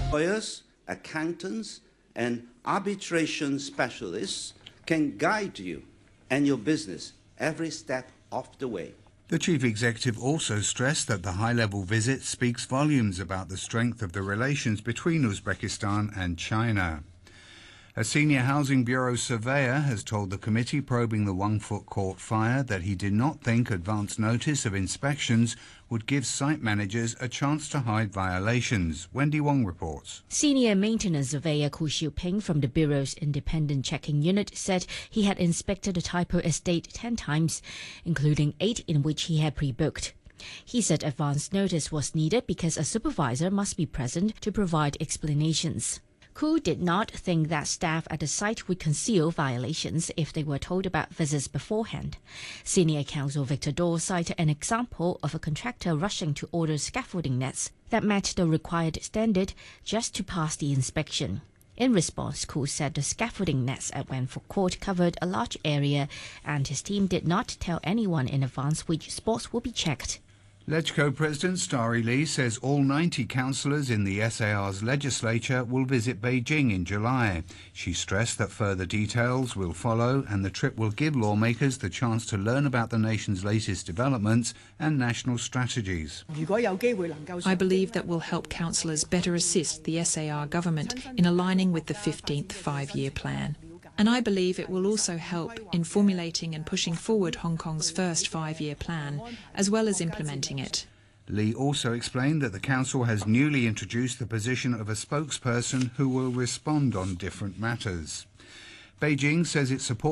Lawyers, accountants, and arbitration specialists can guide you and your business every step of the way. The chief executive also stressed that the high-level visit speaks volumes about the strength of the relations between Uzbekistan and China. A senior Housing Bureau surveyor has told the committee probing the Wangfuk court fire that he did not think advance notice of inspections would give site managers a chance to hide violations. Wendy Wong reports. Senior maintenance surveyor Ku Xiuping from the Bureau's independent checking unit said he had inspected the Typo estate 10 times, including 8 in which he had pre-booked. He said advance notice was needed because a supervisor must be present to provide explanations. Ku did not think that staff at the site would conceal violations if they were told about visits beforehand. Senior counsel Victor Daw cited an example of a contractor rushing to order scaffolding nets that met the required standard just to pass the inspection. In response, Ku said the scaffolding nets at Wangfuk Court covered a large area and his team did not tell anyone in advance which spots would be checked. LegCo President Starry Lee says all 90 councillors in the SAR's legislature will visit Beijing in July. She stressed that further details will follow and the trip will give lawmakers the chance to learn about the nation's latest developments and national strategies. I believe that will help councillors better assist the SAR government in aligning with the 15th five-year plan. And I believe it will also help in formulating and pushing forward Hong Kong's first five-year plan, as well as implementing it. Lee also explained that the council has newly introduced the position of a spokesperson who will respond on different matters. Beijing says it supports